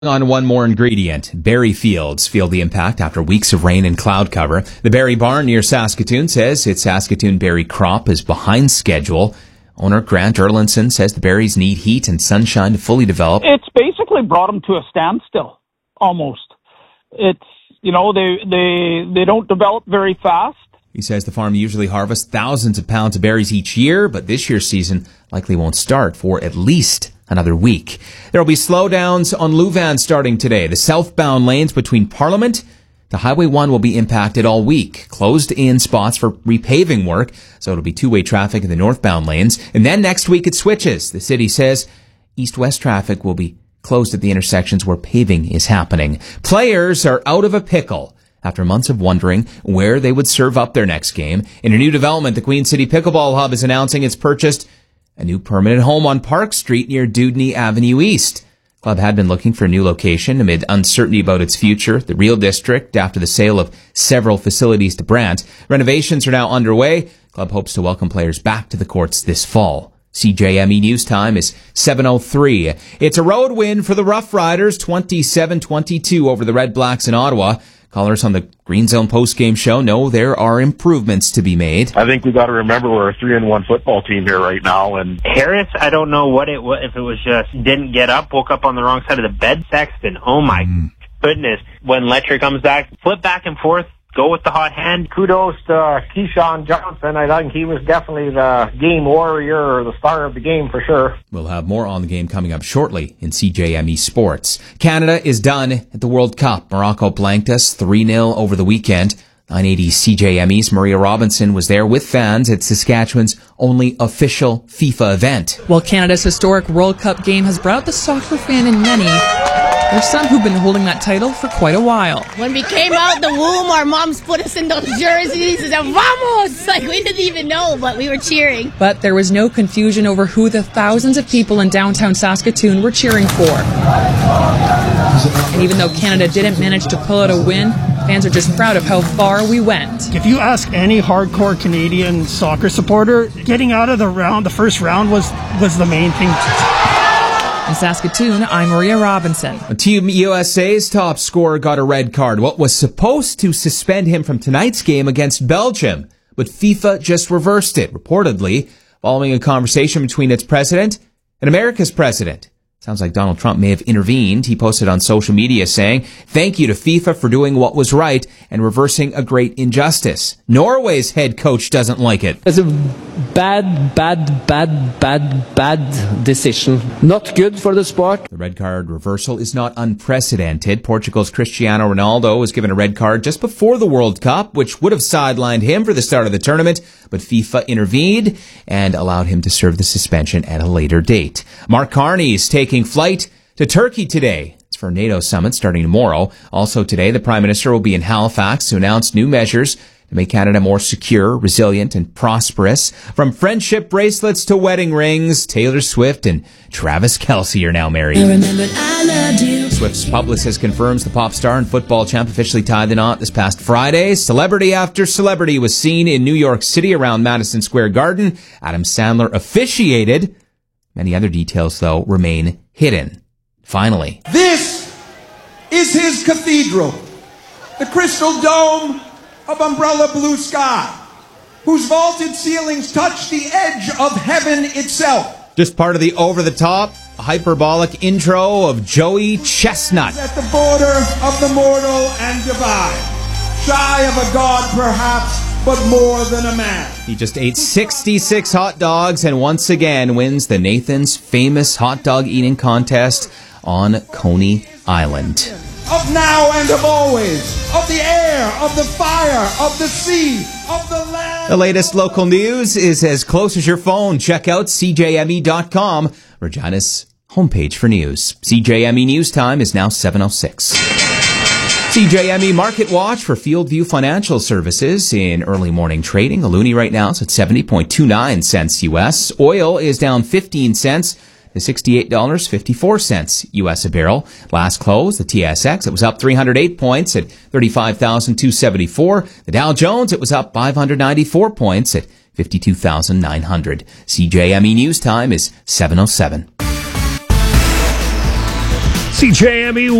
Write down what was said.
On one more ingredient, berry fields feel the impact after weeks of rain and cloud cover. The Berry Barn near Saskatoon says its Saskatoon berry crop is behind schedule. Owner Grant Erlinson says the berries need heat and sunshine to fully develop. It's basically brought them to a standstill, almost. It's, they don't develop very fast. He says the farm usually harvests thousands of pounds of berries each year, but this year's season likely won't start for at least another week. There will be slowdowns on Leuven starting today. The southbound lanes between Parliament to Highway 1 will be impacted all week. Closed in spots for repaving work, so it'll be two-way traffic in the northbound lanes. And then next week it switches. The city says east-west traffic will be closed at the intersections where paving is happening. Players are out of a pickle after months of wondering where they would serve up their next game. In a new development, the Queen City Pickleball Hub is announcing it's purchased a new permanent home on Park Street near Dewdney Avenue East. The club had been looking for a new location amid uncertainty about its future. The Real District, after the sale of several facilities to Brandt. Renovations are now underway. The club hopes to welcome players back to the courts this fall. CJME News Time is 7:03. It's a road win for the Rough Riders, 27-22 over the Red Blacks in Ottawa. Callers on the Green Zone postgame show know there are improvements to be made. I think we got to remember we're a 3-1 football team here right now. And Harris, I don't know what it was, if it was just didn't get up, woke up on the wrong side of the bed. Sexton, oh my goodness. When Letcher comes back, flip back and forth. Go with the hot hand. Kudos to Keyshawn Johnson. I think he was definitely the game warrior or the star of the game for sure. We'll have more on the game coming up shortly in CJME Sports. Canada is done at the World Cup. Morocco blanked us 3-0 over the weekend. 980 CJME's Maria Robinson was there with fans at Saskatchewan's only official FIFA event. While Canada's historic World Cup game has brought out the soccer fan in many, there's some who've been holding that title for quite a while. When we came out the womb, our moms put us in those jerseys and said, "Vamos!" Like, we didn't even know, but we were cheering. But there was no confusion over who the thousands of people in downtown Saskatoon were cheering for. And even though Canada didn't manage to pull out a win, fans are just proud of how far we went. If you ask any hardcore Canadian soccer supporter, getting out of the first round was the main thing. In Saskatoon, I'm Maria Robinson. Team USA's top scorer got a red card. What was supposed to suspend him from tonight's game against Belgium, but FIFA just reversed it, reportedly, following a conversation between its president and America's president. Sounds like Donald Trump may have intervened. He posted on social media saying, "Thank you to FIFA for doing what was right and reversing a great injustice." Norway's head coach doesn't like it. It's a bad decision. Not good for the sport. The red card reversal is not unprecedented. Portugal's Cristiano Ronaldo was given a red card just before the World Cup, which would have sidelined him for the start of the tournament, but FIFA intervened and allowed him to serve the suspension at a later date. Mark Carney is taking flight to Turkey today. It's for a NATO summit starting tomorrow. Also today, the Prime Minister will be in Halifax to announce new measures to make Canada more secure, resilient, and prosperous. From friendship bracelets to wedding rings, Taylor Swift and Travis Kelce are now married. Swift's publicist confirms the pop star and football champ officially tied the knot this past Friday. Celebrity after celebrity was seen in New York City around Madison Square Garden. Adam Sandler officiated. Many other details, though, remain hidden. Finally, this is his cathedral, the crystal dome of umbrella blue sky, whose vaulted ceilings touch the edge of heaven itself. Just part of the over-the-top, hyperbolic intro of Joey Chestnut. At the border of the mortal and divine, shy of a god perhaps, but more than a man. He just ate 66 hot dogs and once again wins the Nathan's famous hot dog eating contest on Coney Island. Of now and of always, of the air, of the fire, of the sea, of the land. The latest local news is as close as your phone. Check out CJME.com, Regina's homepage for news. CJME News Time is now 7:06. CJME Market Watch for Fieldview Financial Services in early morning trading. The loonie right now is at 70.29 cents U.S. Oil is down 15 cents to $68.54 U.S. a barrel. Last close, the TSX, it was up 308 points at 35,274. The Dow Jones, it was up 594 points at 52,900. CJME News Time is 7:07. CJME